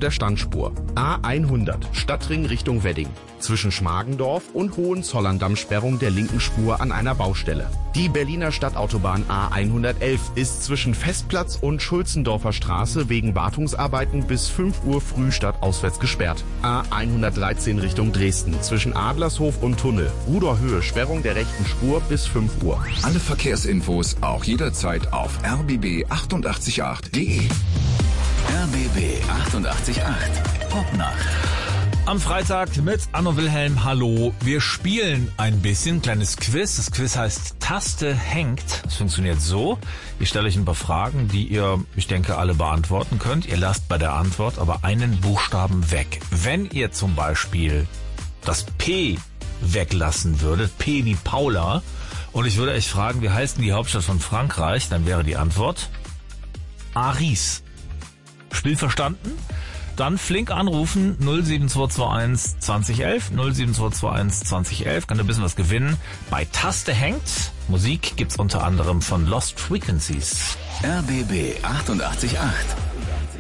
der Standspur. A100 Stadtring Richtung Wedding. Zwischen Schmargendorf und Hohenzollern-Damm-Sperrung der linken Spur an einer Baustelle. Die Berliner Stadtautobahn A111 ist zwischen Festplatz und Schulzendorfer Straße wegen Wartungsarbeiten bis 5 Uhr früh stadtauswärts gesperrt. A113 Richtung Dresden zwischen Adlershof und Tunnel. Ruderhöhe Sperrung der rechten Spur bis 5 Uhr. Alle Verkehrsinfos auch jederzeit auf rbb888.de. RBB 888 Popnacht. Am Freitag mit Anno Wilhelm, hallo. Wir spielen ein bisschen, kleines Quiz. Das Quiz heißt Taste hängt. Das funktioniert so. Ich stelle euch ein paar Fragen, die ihr, ich denke, alle beantworten könnt. Ihr lasst bei der Antwort aber einen Buchstaben weg. Wenn ihr zum Beispiel das P weglassen würdet, P wie Paula, und ich würde euch fragen, wie heißt denn die Hauptstadt von Frankreich, dann wäre die Antwort Paris. Spiel verstanden? Dann flink anrufen, 07221 2011, 07221 2011, kann ein bisschen was gewinnen. Bei Taste hängt. Musik gibt's unter anderem von Lost Frequencies. RBB 888.